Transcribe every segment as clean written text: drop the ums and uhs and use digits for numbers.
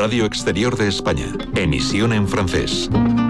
Radio Exterior de España. Emisión en francés.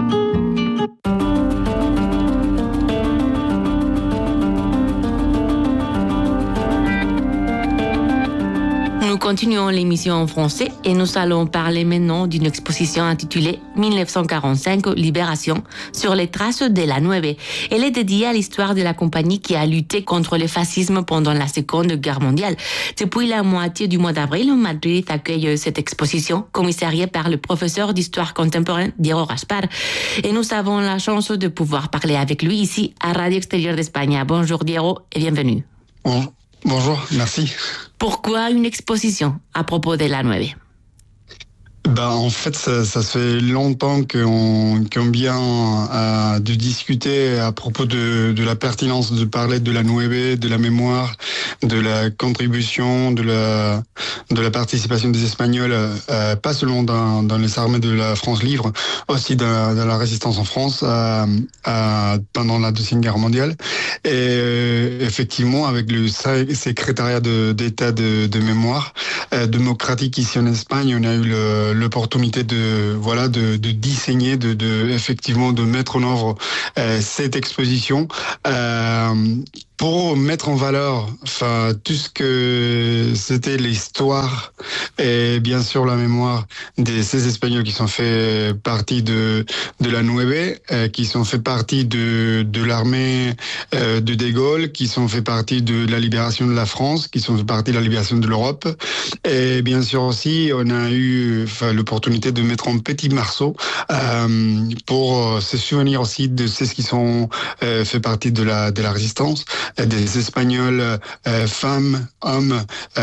Nous continuons l'émission en français et nous allons parler maintenant d'une exposition intitulée 1945 Libération sur les traces de la Nueve. Elle est dédiée à l'histoire de la compagnie qui a lutté contre le fascisme pendant la Seconde Guerre mondiale. Depuis la moitié du mois d'avril, Madrid accueille cette exposition commissariée par le professeur d'histoire contemporaine Diego Gaspar. Et nous avons la chance de pouvoir parler avec lui ici à Radio Exterior d'Espagne. Bonjour Diego et bienvenue. Bonjour, merci. Pourquoi une exposition à propos de la Nueve? En fait, ça fait longtemps qu'on vient de discuter à propos de la pertinence de parler de la Nueve, de la mémoire, de la contribution, de la participation des Espagnols, pas seulement dans les armées de la France libre, aussi dans la résistance en France pendant la Deuxième Guerre mondiale. Et effectivement, avec le secrétariat d'État de mémoire démocratique ici en Espagne, on a eu l'opportunité de disséquer, effectivement de mettre en œuvre cette exposition pour mettre en valeur tout ce que c'était l'histoire et bien sûr la mémoire de ces Espagnols qui sont fait partie de la Nueve, qui sont fait partie de l'armée de De Gaulle, qui sont fait partie de la libération de la France, qui sont fait partie de la libération de l'Europe. Et bien sûr aussi, on a eu l'opportunité de mettre un petit morceau pour se souvenir aussi de ceux qui sont fait partie de la résistance, des Espagnols, femmes, hommes,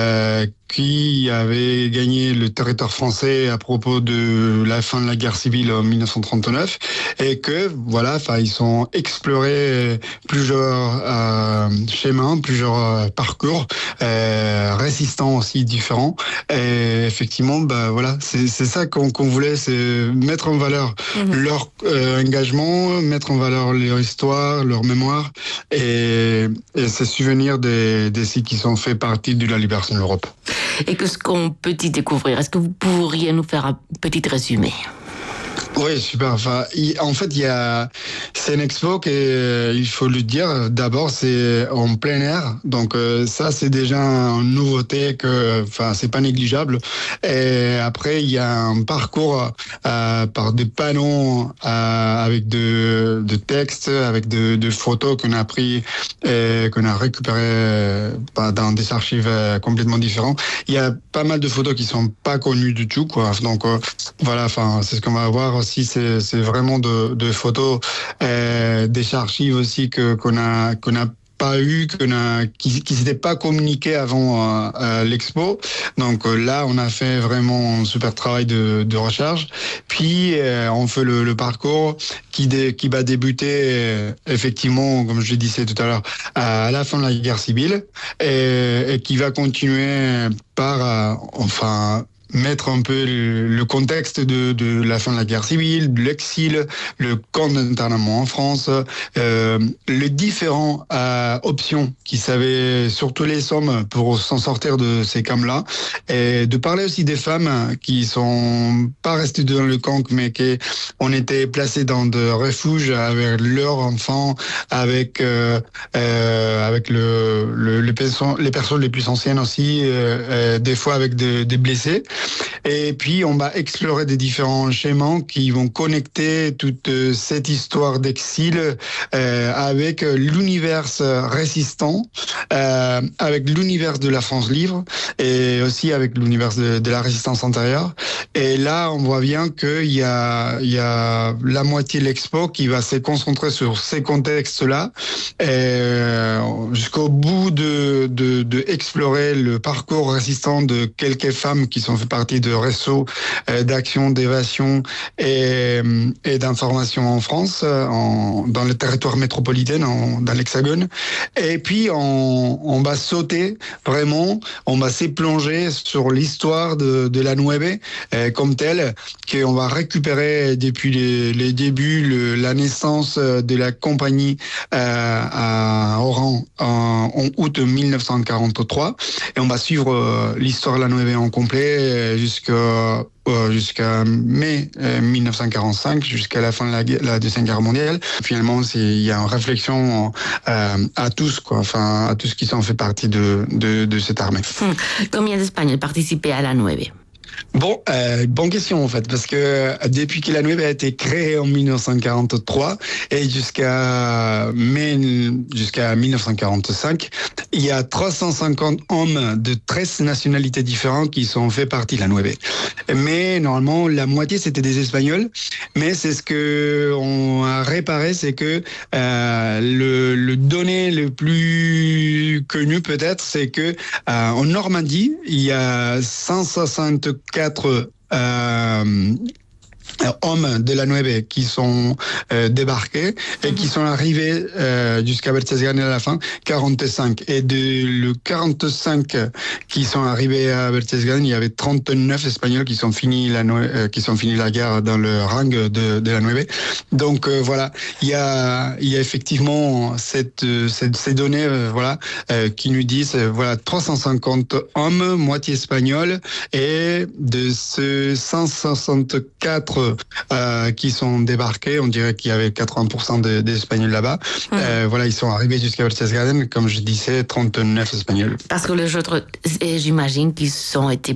qui avaient gagné le territoire français à propos de la fin de la guerre civile en 1939 et que ils ont exploré plusieurs chemins, plusieurs parcours résistants aussi différents. Et effectivement, c'est ça qu'on voulait, c'est mettre en valeur leur engagement, mettre en valeur leur histoire, leur mémoire et se souvenir des sites qui sont fait partie de la libération de l'Europe. Et qu'est-ce qu'on peut y découvrir? Est-ce que vous pourriez nous faire un petit résumé? Oui, super. En fait, c'est une expo qui, il faut le dire, d'abord, c'est en plein air. Donc, ça, c'est déjà une nouveauté c'est pas négligeable. Et après, il y a un parcours par des panneaux avec de textes, avec de photos qu'on a pris et qu'on a récupérées dans des archives complètement différentes. Il y a pas mal de photos qui sont pas connues du tout, quoi. Donc, c'est ce qu'on va voir aussi, c'est vraiment de photos, des archives aussi qu'on a pas eu, qui s'étaient pas communiquées avant l'expo. Donc là, on a fait vraiment un super travail de recherche. Puis on fait le parcours qui va débuter effectivement, comme je le disais tout à l'heure, à la fin de la guerre civile et qui va continuer par mettre un peu le contexte de la fin de la guerre civile, de l'exil, le camp d'internement en France, les différentes options qui avaient surtout les hommes pour s'en sortir de ces camps-là, et de parler aussi des femmes qui sont pas restées dans le camp, mais qui ont été placées dans des refuges avec leurs enfants, avec les personnes les plus anciennes aussi, des fois avec des blessés. Et puis, on va explorer des différents schémas qui vont connecter toute cette histoire d'exil avec l'univers résistant, avec l'univers de la France libre et aussi avec l'univers de la résistance antérieure. Et là, on voit bien qu'il y a la moitié de l'expo qui va se concentrer sur ces contextes-là, jusqu'au bout de explorer le parcours résistant de quelques femmes qui sont fait partie de réseaux d'action, d'évasion et d'information en France, dans le territoire métropolitain, dans l'Hexagone. Et puis, on va sauter vraiment, on va s'éplonger sur l'histoire de la Nueve, comme tel, qu'on va récupérer depuis les débuts la naissance de la compagnie à Oran en août 1943, et on va suivre l'histoire de la Nueve en complet jusqu'à mai 1945, jusqu'à la fin de la Deuxième Guerre mondiale. Finalement, il y a une réflexion à tous, à tous qui sont fait partie de cette armée. Combien d'Espagnols participaient à la Nueve? Bon, bonne question en fait, parce que depuis que la Nueve a été créée en 1943 et jusqu'à 1945, il y a 350 hommes de 13 nationalités différentes qui sont fait partie de la Nueve. Mais normalement, la moitié c'était des Espagnols, mais c'est ce que on a réparé, c'est que le donné le plus connu peut-être, c'est que en Normandie, il y a 164 hommes de la Nueve qui sont débarqués et qui sont arrivés jusqu'à Berchtesgaden à la fin, 45. Et le 45 qui sont arrivés à Berchtesgaden, il y avait 39 Espagnols qui sont fini la guerre dans le rang de la Nueve. Donc voilà, il y a effectivement ces données qui nous disent 350 hommes, moitié espagnols, et de ce 164 qui sont débarqués, on dirait qu'il y avait 80% des Espagnols là-bas. Ils sont arrivés jusqu'à Berchtesgaden, comme je disais, 39 Espagnols. Parce que les autres, j'imagine qu'ils ont été